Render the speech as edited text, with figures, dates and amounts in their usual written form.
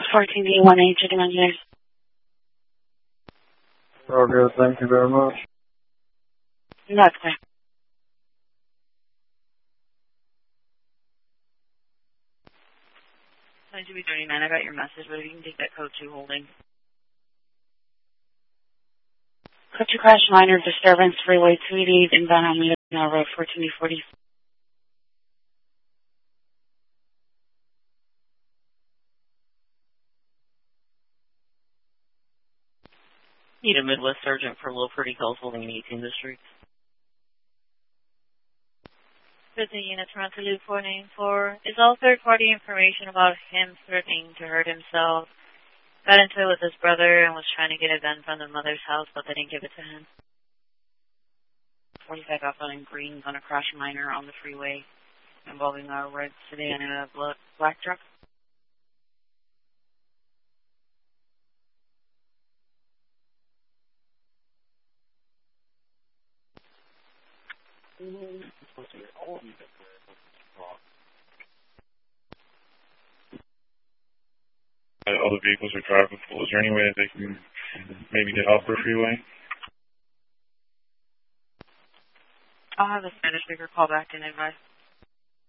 14B18 City Engineers. Okay, thank you very much. That's clear. 9239, I got your message, but if you can take that code 2 holding. Code 2 crash, minor disturbance, freeway 280, inbound Alameda Road 14B40. Need a Midwest Sergeant for low pretty calls holding 18th District. 50 units, Toronto Loop 494. Is all third-party information about him threatening to hurt himself. Got into it with his brother and was trying to get a gun from the mother's house, but they didn't give it to him. 45 Alpha and Green, gonna crash minor on the freeway involving a red sedan and a black truck. All the vehicles are driving full. Is there any way that they can maybe get off the freeway? I'll have the Spanish speaker call back and advise.